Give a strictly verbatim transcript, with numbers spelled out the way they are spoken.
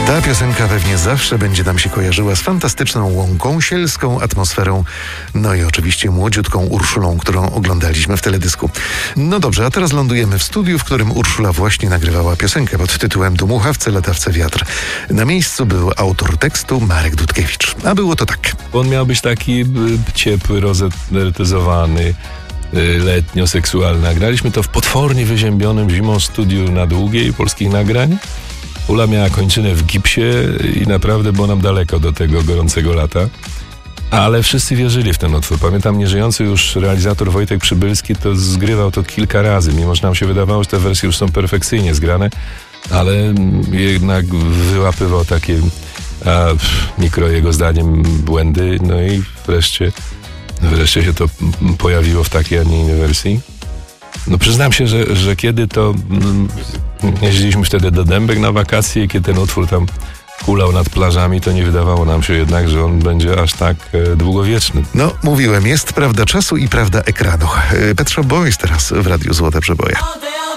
Ta piosenka pewnie zawsze będzie nam się kojarzyła z fantastyczną łąką, sielską atmosferą, no i oczywiście młodziutką Urszulą, którą oglądaliśmy w teledysku. No dobrze, a teraz lądujemy w studiu, w którym Urszula właśnie nagrywała piosenkę pod tytułem Dmuchawce, latawce, wiatr. Na miejscu był autor tekstu Marek Dudkiewicz. A było to tak. On miał być taki y, ciepły, rozetyzowany, y, letnio-seksualny. Nagraliśmy to w potwornie wyziębionym zimą studiu na Długiej Polskich Nagrań. Ula miała kończynę w gipsie i naprawdę było nam daleko do tego gorącego lata. Ale wszyscy wierzyli w ten utwór. Pamiętam, nieżyjący już realizator Wojtek Przybylski to zgrywał to kilka razy, mimo że nam się wydawało, że te wersje już są perfekcyjnie zgrane, ale jednak wyłapywał takie a, mikro jego zdaniem błędy, no i wreszcie, wreszcie się to pojawiło w takiej, a nie innej wersji. No przyznam się, że, że kiedy to mm, jeździliśmy wtedy do Dębek na wakacje i kiedy ten utwór tam hulał nad plażami, to nie wydawało nam się jednak, że on będzie aż tak e, długowieczny. No, mówiłem, jest prawda czasu i prawda ekranu. Pet Shop Boys teraz w Radiu Złote Przeboje.